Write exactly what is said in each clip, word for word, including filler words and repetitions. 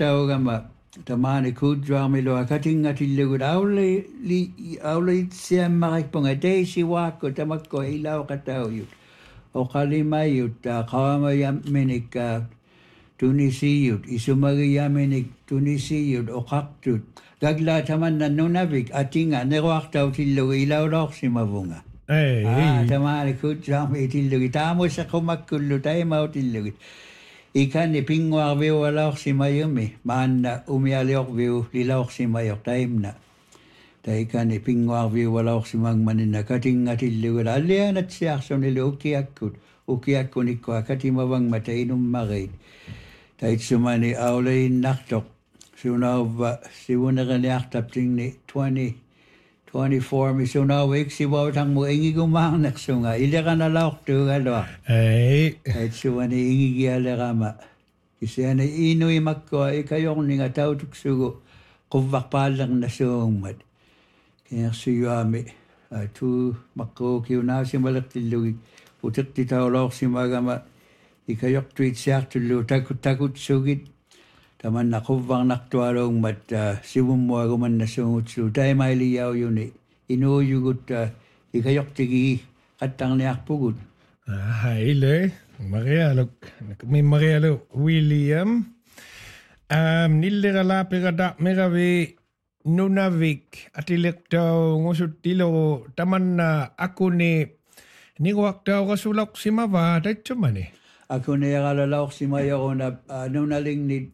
taugama tamani kudramilo akatinga tilugud aule li aule siammarik ponga deisi wako tamakko ilau katauyu o kalimayut kawama yamenik tunisiyut isumagi yamenik tunisiyut o kaktut gagla tamanna nunavik atinga nerwaqtau tillugu ilau lorsimavunga Ei ah tamani kudrami tillugu tamo sa kumakkullu taimau tillugu ikan ni pingwar veu lorsimayumi maanna umialiok veu lilorsimayok taimna ta ikan ni pingwar veu lorsimang manina katinga tillugu allianat siarsonile ukiakkut ukiakkunikko akatimavang matainum marit ta itsumani aulain naktok sunauva siwunagani artaptingni twenty twenty-four mi sunaw iksi wawtang mo ingi gumang naksunga ileka na laoktu galwa Ei ta itsumani ingi gialerama kisana inui makko ikayong ninga tautuksugo kuvakpalang nasungmat kaya suyami tu makko kiuna simalak tilugi utak titawlok simagama ikayok tweet siyak tulu takut takut sugit taman nakuvang naktualong mat siwummo aguman nasungut su tay mailiyaw yun inuyugut ikayok tigi katang niyak pugut Hai le Marialo mi Marialo William um nillerala pegada megawe Nunavik atilektaw ngusutilo taman ako ni niwaktaw kasulok simava taitsumani ako na yakalalaok simayaw na nunaling ni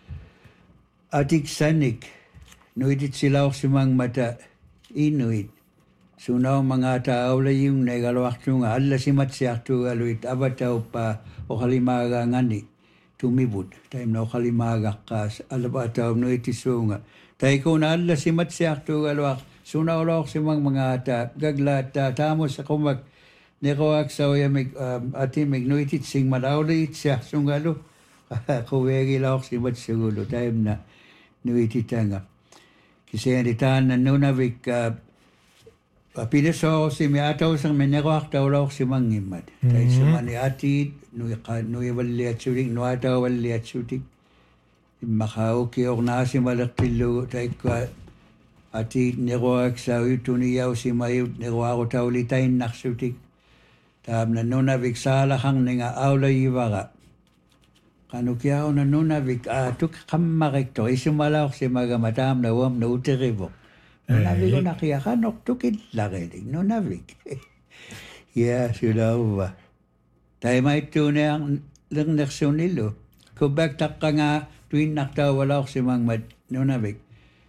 atik sanik nuitit silaok simang mata inuit sunaw mga tao la yung nagalawak tunga alla simat siyak tu aluit abataw pa o kalimaga ngani tumibud time na o kalimaga kas alabataw nuitisunga tay ko na alla simat siyak tu alawak sunaw lawak simang mga ta gaglat tamo sa kumag Nekawak sa oyamig atimig nuitit sing malawlit siya sungalo kuwegi lawak simat segulo time na nuititanga kasi anditan na nunavik pinaso si mi ataw sang menekawak taw lawak si mangimad tayo sumani atit nui wali at sutik nui ataw wali at sutik makauki ok na si malaktilu tayo ka atit nekawak sa utuniyaw si mayut nekawak o taw litain naksutik Tab na nunavik salahang ninga aula iwaga. Kanukiao na nunavik tuk kammarik to isumalaw si magamatam na wam na utiribo. Nunavik ko nakiyakanok tukid lakilig nunavik. Yeah, sulawa. Tayo may tunay ang lang naksunilo. Kubag takka nga tuwin naktawalaw si mangmat nunavik.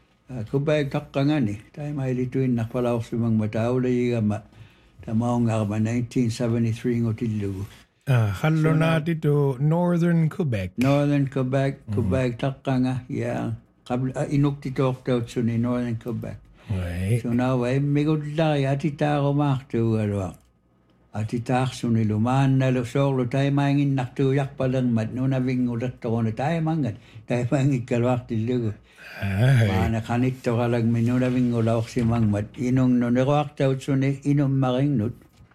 Kubag takka nga ni. Tayo may tuwin nakpalaw si mangmat aula igama. Tamaw nga ba nineteen seventy-three ngotilu. Ah, hallo na dito Northern Quebec. Northern Quebec, Quebec takka nga, yeah. Kabla inuk dito oktaw so ni Northern Quebec. Right. So now ay migod laki ati tako maktu alwa. Ati tak so ni luman na lo solo tayo mangin naktuyak pa lang mat no nabing ulat to na tayo mangat. Tayo mangin kalwak tilugo. Mana kanit to kalag minuna bing ulawak si mangmat inong no nakwak taw tsune inom maring nut.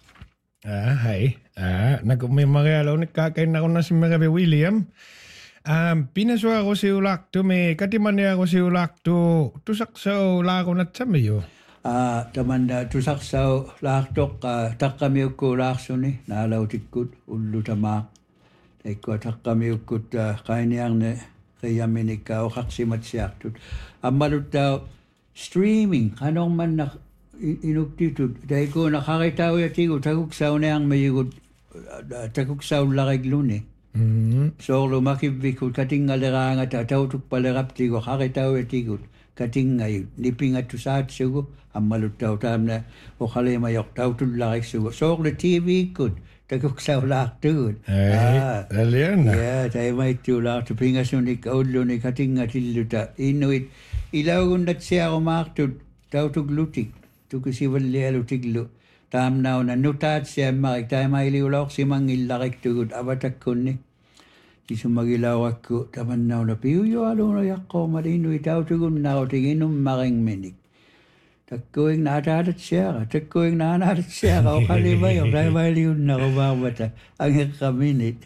Ah, hai. Ah, nagumay marialo nagkakain ako na si Marabe William. Um, pinaswa ako si Ulakto may katiman niya ako si Ulakto tusaksaw lako na tsamayo. Ah, tamanda tusaksaw laktok takkami ukko lakso ni nalaw tikkut ullu tamak. Taikwa takkami ukkut kainiyang ne kaya minika o kaksimat siyak tut. Amalut daw streaming kanong man na inuktitut. Dahil ko nakakitaw yatigo taguksaw na ang mayigod taguksaw lakig luni. Mm. So lumakibikot kating aleranga tatautuk palerap tigo kakitaw yatigo kating ngayon niping at tusahat sugo amalut daw tam na o kalimayok tautul lakig sugo. So the T V kut taguksaw lak tugod. Ah, alien. Yeah, tayo may tulak. Tupingas nung ikaudlo ni kating nga tiluta. Inuit, ilaw kundat siya kumaktod. Tao tuglutik. Tukisiwal liya lutiglo. Tam na na nutat siya makik. Tayo may liulak si mangilakik tugod. Abatak ko ni. Isu magilaw ako. Taman na na piyuyo alo na yak ko. Marinuit tao tugod na ako. Tiginom making menik. Takkuing naatarat siya, takkuing naanarat siya, o kalima yung kaibali yun na kumabata, ang kaminit.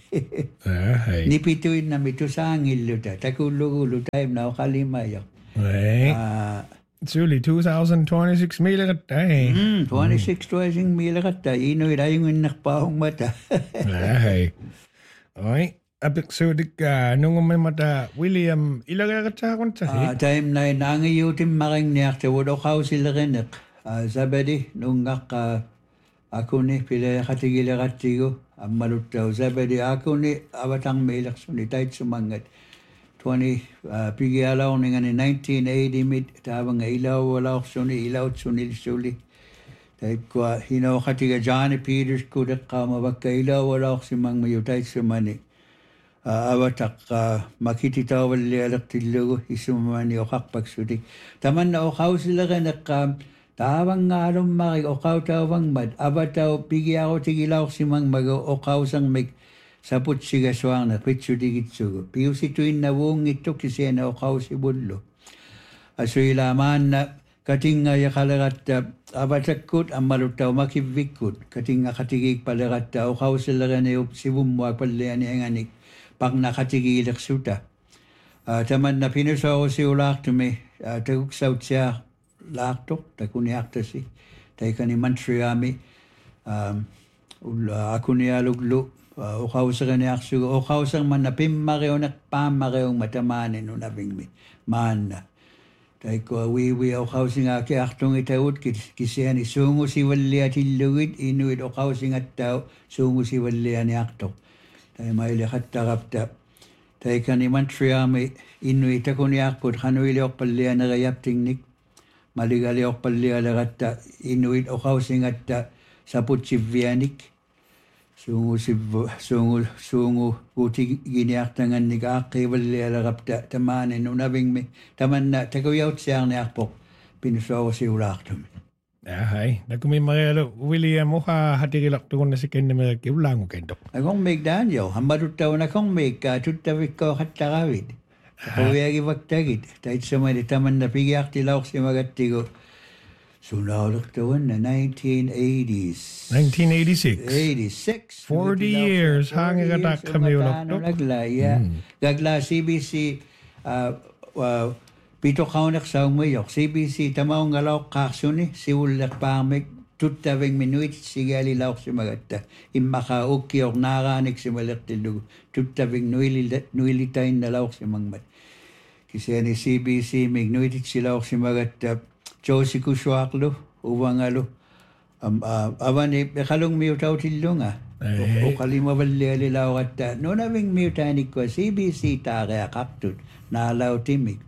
Ay. Nipituin na mito sa angil luta, takulugulo time na o kalima yung. Ay. Suli, two thousand twenty-six mila ka tayo. Hmm, twenty-six thousand mila ka tayo, inoy rayong nakpaong mata. Ay. Ay. Apik sudik ka, nung may mata, William, ilaga ka sa akong sahi? Ah, time na nangiyutin making niyak, tawado ka sila rinik. Sabi di, nung nga ako ni, pila katigila katigo, ang malutaw. Sabi di, ako ni, abatang may lakson, itahit sumangat. twenty, pigi alaw ni nga ni nineteen eighty mid, tabang ilaw, wala ako suni, ilaw, sunil, suli. Tahit ko, hinaw katiga Johnny Peters, kudak ka, mabagka ilaw, wala ako simang mayo, tahit sumani. Uh, awatak uh, makititawal lialak tilugo isumani o kakpagsudik. Taman na okaw sila ka naka tawang nga along maki okaw tawang mad. Abataw pigi ako tigilaw simang mag okaw sang mig saput siga swang na pitsudigit sugo. Piyo si tuin na wong ito kasi na okaw si bullo. Aso ilaman na kating nga yakalagat uh, abatakut ang malutaw makivikut. Kating nga katigig palagat uh, okaw sila ka na si bumwag palayan niya nganik. Pag nakatigilak suta. Uh, taman na pinusa ko si ulakto may uh, taguksaw siya lakto, takuniakta si. Tay ka ni Mantriami. Um, ula, ako niya luglo. Uh, ukaw sa kanya aksugo. Ukaw sang man na pimmareo nakpamareong matamanin no nabing mi. Man na. Tay ko wiwi ukaw singa ki aktong itawut kisiya ni sungo si wali at ilugid inuit ukaw singa tao sungo si wali ni akto. Tay may lihat takaptap. Tay ka ni Mantriami inuit ako ni akot kanuili ok palia na gayap tingnik. Maligali ok palia lagata inuit okaw singat sa putsivianik. Sungu si sungu sungu uti giniak tangan ni aki wali lagapta tamanin unabing mi taman na taguyaw siyang ni akpok pinusaw si ulaktum. Ay, nagkumi magalo William mo ha hatigilak to na si Ken na mga kiulang ko kendo. Akong meg danyo, hamarutaw na kong meg ka tutawik ko katakawid. Kawiyagi bagtagit, tahit sa mga taman na pigiyak tilaw si magatigo. Sunawalak taon na nineteen eighties. nineteen eighty-six. eighty-six. forty years, hangi katak kami ulok to. Nagla, yeah. Gagla C B C, uh, uh, pito kaunak sa umuyok. C B C, tamaong ngalaw kaksuni, siwulak pamig, tutawing minuit, sigali laok si magata. Imaka ukiok naranik si malak tilugo. Tutawing nuilitayin na laok si mangmat. Kasi ni C B C, mig nuitit si laok si magata. Josie Kuswaklo, uwangalo. Um, uh, awan eh, kalong miutaw tilunga. O kalima bali law at no nabing miutanik ko, C B C takaya kaktut, naalaw timig.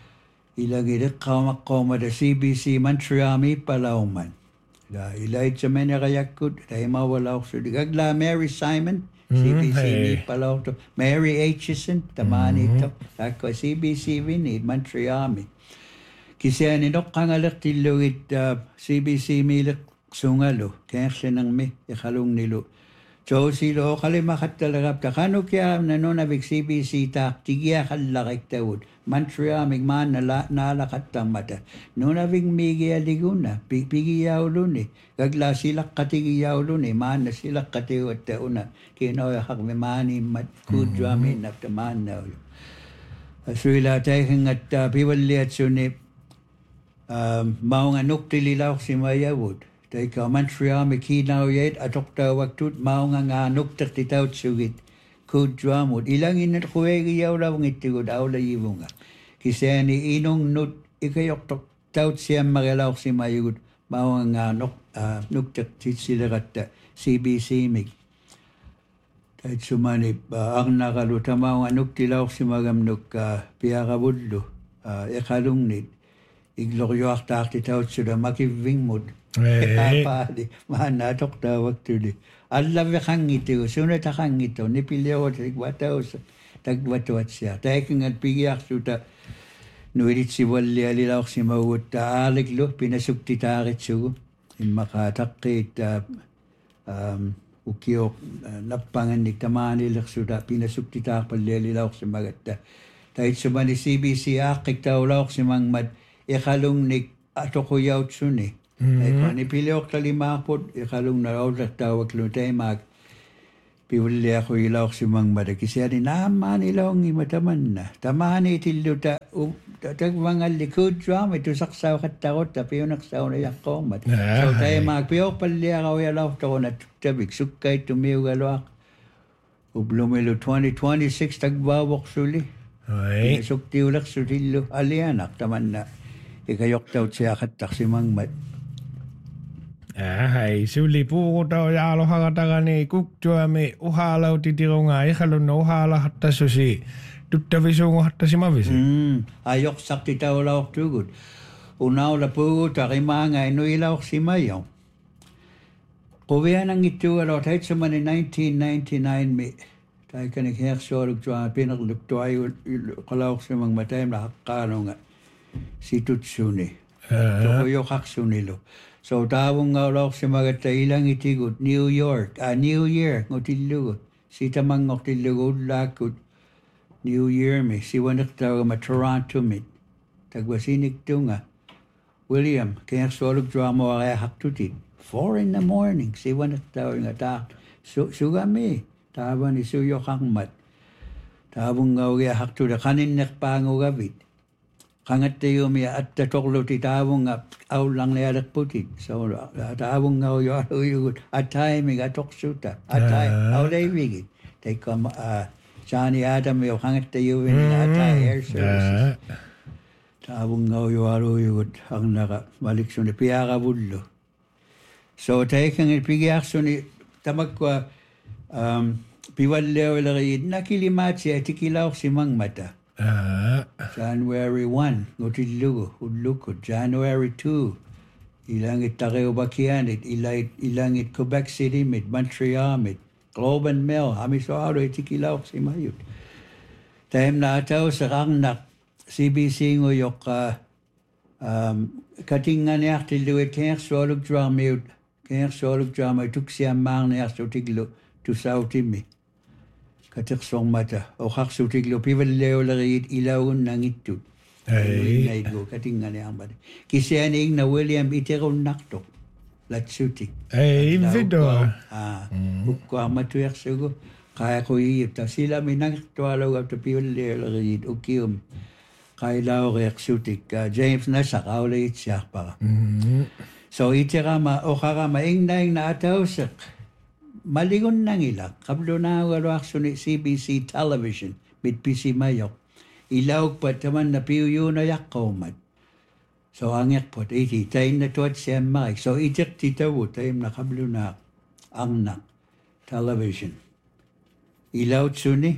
Ilagirik kamak komada C B C Mantriami palauman. La ilait sa mena kayakut, tayo mawala ko sa digagla Mary Simon, C B C ni palaw to. Mary Aitchison, tamaan ito. Ako C B C vinid, Mantriami. Kasi aninok kangalak tiluit uh, C B C milik sungalo. Kaya siya nang mi, ikalong nilo. So silo, kalimakat talagap ta. Kano kaya nanonabik C B C tak, tigya kalakik tawud. Mantriya, migman na nalakat tang mata. Nonabik migya liguna, pigiyaw luni. Gagla silak katigiyaw luni, man na silak katiwat tauna. Kinoy hakmimani mat kudyamin na taman na ulo. Suila tayo at uh, piwali at sunip. Um, mao nga nuktililaw si Mayawod. Tay ka Mantriya mikinaw yet atok tawag tut mao nga nga nuktak titaw sugit kudjamod. Ilang inat kuwegi yaw law ngitigod aw la yibo nga. Kisaya ni inong nut ikayok tok taw siya magalaw si Mayawod mao nga nuk, uh, nuktak titsiligat C B C mig. Tay sumanip uh, ang nakaluta mao nga nuktilaw si magamnuk uh, piyakabudlo uh, ikalong nit. Igloryo aktak titaw suda makiving mod. Eh. Padi mana tok tawag tuli. Allah ve khangito suna ta khangito ni pilyo tik wataw tagwatwat siya. Taking at pigiyak suda nuirit si walli alilaw si mawut ta aliglo pinasukti tarit sugo. In makatakit um ukiyok napangan ni tamani lak suda pinasukti ta palililaw si magatta. Tahit sumani C B C akik tawlaw si mangmad ikalong ni atoko yautsuni. Eikö ni piliokali maapot ikalung na aulattawak lutaimak piwillia ko ilaw si mang madaki siya ni naman ilaw ng imataman na. Tamahan itiluta tagwangal likod siya may tusaksaw katakot tapi yung naksaw na yakko mat. So tayo magpiyok palya ka uyalaw tako na tabik sukay tumiyo galwak. Ublumilo twenty twenty-six tagbawak suli. Ay. Sukti ulak sutilo alianak taman na ikayok taw siya katak si mang mat. Ai, suli puuko tau ja alohakatagani kuktuami uhalau titirunga ikalun na uhala hatta susi tuttavisungu hatta simavisi. Mm, ayok sakti tau laok tugud. Unaw la puuko tarimanga inu ilaok simayaw. Kuvian ang itu alo tahit sa man in nineteen ninety-nine mi tayo kanig hersolog tuwa pinakluk tuwa kalaok sa mga matayam na hakano nga si Tutsuni. So kuyo kaksunilo. So tawong nga ulok si mga ilang itigot, New York, ah, New Year, ngotilugod. Si tamang ngotilugod lakot, New Year mi, si wanak tawag ma Toronto mi. Tagwasinig to nga, William, kaya solog tuwa mo kaya haktutit. Four in the morning, si wanak tawag nga ta, su suga mi, tawag ni suyo kang mat. Tawong nga kaya haktutit, kanin nakpango gabit. Kangat tayo mi at tatoklo ti tawong nga aw lang nayadak putit. So tawong nga uyo uyugot at tayo mi gatok suta. At tayo aw lay wigit. Tay kom Johnny Adam yo kangat tayo mi at tayo air services. Tawong nga uyo uyugot ang naka balik suni piyaka bullo. So tayo kang ipigiyak suni tamag kwa piwallew lagayid nakilimat siya tikilaw si mang mata. Ah. January one, ngotilugo, udlukod. January two, ilangit Takeo Bakianit, ilangit, ilangit Quebec City mit, Montreal mit, Globe and Mail, hamisoaro itikilaw si Mayut. Time na ataw sa kangnak, C B C ngoyok uh, um, katingan niyak tiluit, kaya solog dramiyut, kaya solog dramiyut, tuk siya mang niyak so tiglo, to sautimi. Katiksong mata. O kaksutig lo, piwaleo lagayit ilawon ng itut. Ay. Naigo, katingan niya ang bada. Kisya ning na William iterong naktok. Latsutik. Ay, video. Ah, ukwa matuyak sugo. Kaya ko iyip. Ta sila may naktualaw at piwaleo lagayit. Ukiyom. Kaya lao reaksutik. James nasa kaulayit siya pa. So itirama, o karama, ingnaing na atawsak. Maligon nang ilak. Kablo na walwak suni C B C television. Mit P C Mayok. Ilaw pa taman na piyo na yakomat. So angyak po. Iti tayo na tuwad siya maik. So itik titawo tayo na kablo na ang na television. Ilaw suni.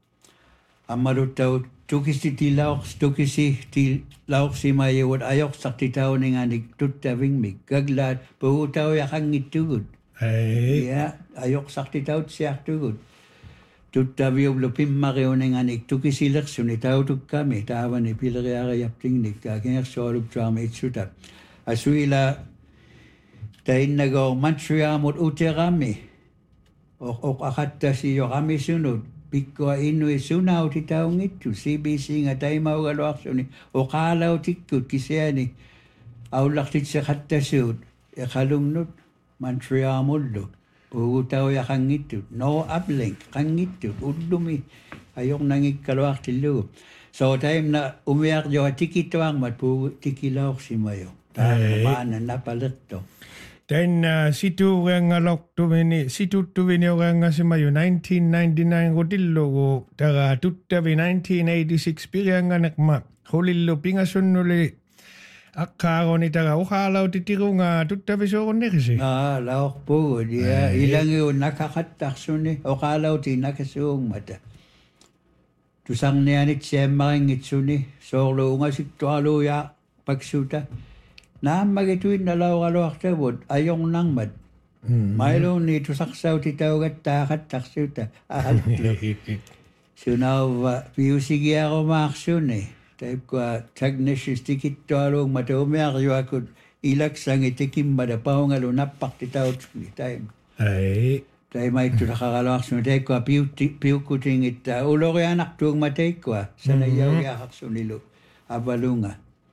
Amarutaw tukis ti tilaw. Tukis ti tilaw si Mayawad. Ayok sak titaw ni nga ni tutawing mig. Gaglat. Pahutaw yakang itugod. Ay. Yeah, ayok sakti taut siya tugod. Tutabi og lupim makeo ng anik tukisilak sunitaw tuk kami. Tawan ni pilariara yapting nik. Kaya solog drama itsuta. Asuila tayo nagaw Montreal mot ute kami. Ok ok akatta siyo kami sunod. Piko inu sunaw ti taong ito. C B C nga tayo maugalwak suni. O kalaw tikot kisya ni. Aulak tit sa katta sud. E kalungnot. Montreal muldo. Pugutaw ya kang ito. No uplink. Kang ito. Udumi. Ayok nangig kalwak tilo. So time na umiyak jo tikito ang matpugo tikilaw si Mayo. Tayo na napalit to. Then uh, situ yang alok tu mini situ tu mini orang si Mayo nineteen ninety-nine rodillo go tara tuttavi nineteen eighty-six pirang anak ma. Holillo pingasun nuli. Akaro ni taga ukalaw titiro nga tuttaviso ko nekisi. Ah, laok po. Dia ilang yun nakakatak suni. Ukalaw ti nakasuong mata. Tusang niyanit siya makingit suni. Sorlo nga si tualo ya pagsuta. Na magituin na law-kalawak tabot. Ayong nang mad. Maylo ni tusaksaw ti tawagat takat taksuta. Ahalto. So now, piyusigi ako maaksyon eh. Type ko, tagnesis tikit to along mataumiyakyo ako ilaksang itikim madapaw nga lunapak ti tao tsuli time. Ay. Tayo may ito nakakalawak so tayo ko, piw kuting ita. Ulo ko anak tuwang matay ko, sa nayaw yakak sunilo. Abalunga.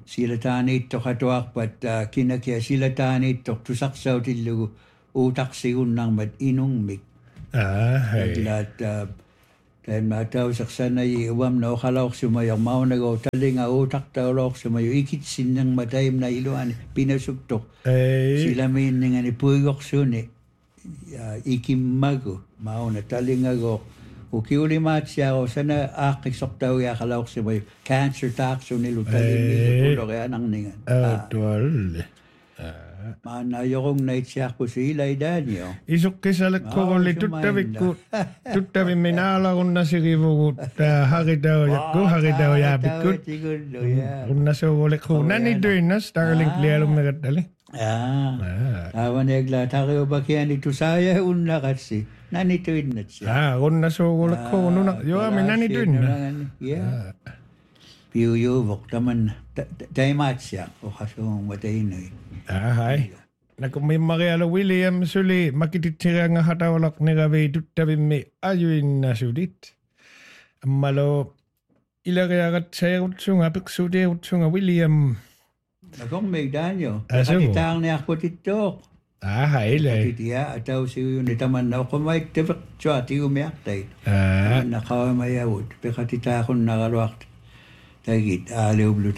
sillä taaniitto katuarpat kinakia sillä taaniitto tusaqsautillugu uutaksiunnarmat inummik. Ah, hei. Että tämä tausaksanaji uamna oqalaursuma ja maunago tallinga uutaqtaulaursuma jo ikitsinnerma taimna iluani pinasukto. Ei. Sillä minningani puigorsuuni ja ikimmagu mauna tallingago ukiulimaatiaro sana aaqqissortauiaqalaursuma cancer taaqsunilu tallinni kulorianarningan. Ah, tuolle. Maana jorungnaitiarpu siilaidaadio. Isuqqisale korolli tuttavikku tuttavimme naalarunnasirivugu haritao yakku haritao yaapikku. Runnasovole nani duinnas Starlink lialummegattali. Ah. Tavanegla tariubakiani tusaya unnaqatsi. Nani tuinnatsi. Ah, runnasovole kornuna joami nani duinna. Yeah. Piujuvok taman taimaatsia oqasuun watainui. Ah, hai. Nakumi Mariala Williams suli makitittiranga hatawalak niravi tuttavimme ajuinnasudit. Ammalo ilariarat sayarutsunga piksudeerutsunga William. Nakommig Daniel. Asugo. Katitaarniarputittoq. Ah, hai le. Katitia atausiuyuni tamanna oqumaittavik tuatiumiartait. Ah. Naqawamayavut piqatitaaqunnaruart. Tagit aaliublu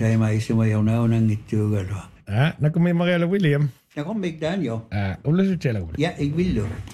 taimaisimayornaunangittuugaluaq. Ah, nakumi Mariala William. Nakommig Daniel. Ah, ulla sutela. Ja, ik wil